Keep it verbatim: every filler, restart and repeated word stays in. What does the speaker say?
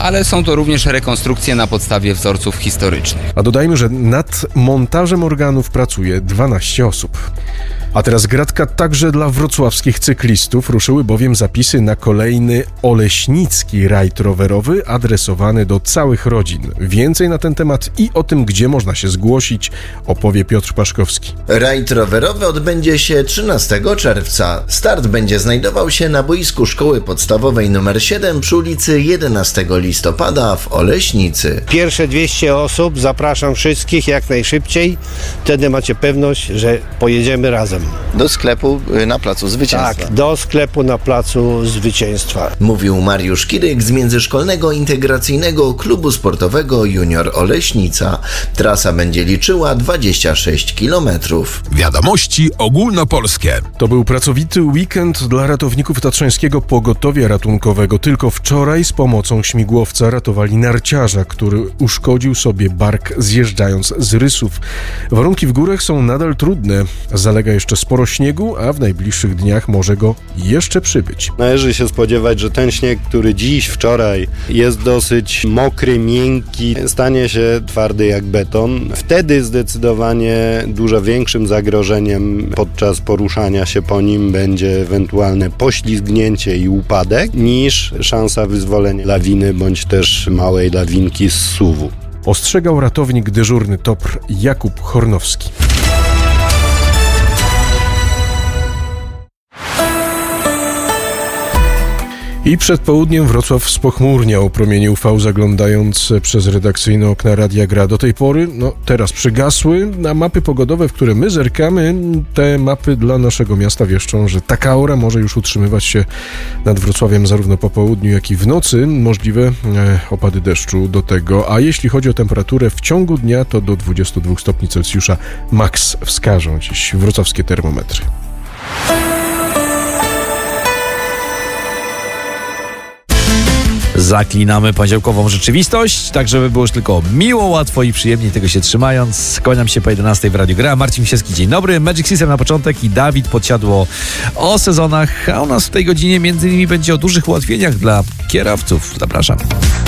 ale są to również rekonstrukcje na podstawie wzorców historycznych. A dodajmy, że nad montażem organów pracuje dwanaście osób. A teraz gratka także dla wrocławskich cyklistów. Ruszyły bowiem zapisy na kolejny oleśnicki rajd rowerowy adresowany do całych rodzin. Więcej na ten temat i o tym, gdzie można się zgłosić, opowie Piotr Paszkowski. Rajd rowerowy odbędzie się trzynastego czerwca. Start będzie znajdował się na boisku Szkoły Podstawowej nr siedem przy ulicy jedenastego listopada w Oleśnicy. Pierwsze dwieście osób, zapraszam wszystkich jak najszybciej. Wtedy macie pewność, że pojedziemy razem. Do sklepu na Placu Zwycięstwa. Tak, do sklepu na Placu Zwycięstwa. Mówił Mariusz Kiryk z Międzyszkolnego Integracyjnego Klubu Sportowego Junior Oleśnica. Trasa będzie liczyła dwadzieścia sześć kilometrów. Wiadomości ogólnopolskie. To był pracowity weekend dla ratowników Tatrzańskiego Pogotowia Ratunkowego. Tylko wczoraj z pomocą śmigłowca ratowali narciarza, który uszkodził sobie bark zjeżdżając z rysów. Warunki w górach są nadal trudne. Zalega jeszcze sporo śniegu, a w najbliższych dniach może go jeszcze przybyć. Należy się spodziewać, że ten śnieg, który dziś, wczoraj jest dosyć mokry, miękki, stanie się twardy jak beton. Wtedy zdecydowanie dużo większym zagrożeniem podczas poruszania się po nim będzie ewentualne poślizgnięcie i upadek, niż szansa wyzwolenia lawiny bądź też małej lawinki z zsuwu. Ostrzegał ratownik dyżurny T O P R Jakub Hornowski. I przed południem Wrocław spochmurniał, promienie U V zaglądając przez redakcyjne okna Radia Gra. Do tej pory, no teraz przygasły, a mapy pogodowe, w które my zerkamy, te mapy dla naszego miasta wieszczą, że taka aura może już utrzymywać się nad Wrocławiem zarówno po południu, jak i w nocy. Możliwe e, opady deszczu do tego, a jeśli chodzi o temperaturę w ciągu dnia, to do dwudziestu dwóch stopni Celsjusza maks wskażą dziś wrocławskie termometry. Zaklinamy poniedziałkową rzeczywistość, tak żeby było już tylko miło, łatwo i przyjemnie, tego się trzymając. Kłaniam się po jedenastej w Radiu Gra. Marcin Misiewski, dzień dobry. Magic System na początek i Dawid Podsiadło o sezonach, a u nas w tej godzinie między innymi będzie o dużych ułatwieniach dla kierowców. Zapraszam.